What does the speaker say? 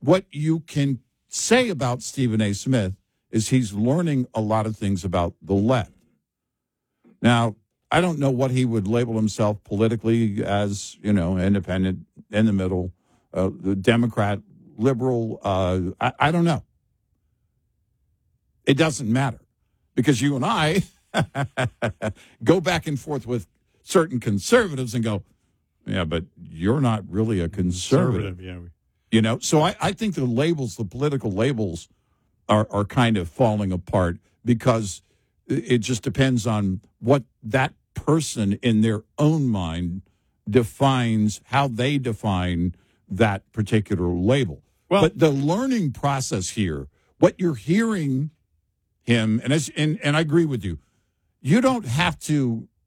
what you can say about Stephen A. Smith is he's learning a lot of things about the left. Now, I don't know what he would label himself politically as, independent, in the middle, the Democrat, liberal. I don't know. It doesn't matter because you and I go back and forth with certain conservatives and go, yeah, but you're not really a conservative. Yeah. So I think the labels, the political labels are kind of falling apart because it just depends on what that person in their own mind defines, how they define that particular label. Well, but the learning process here, what you're hearing him, and I agree with you, you don't have to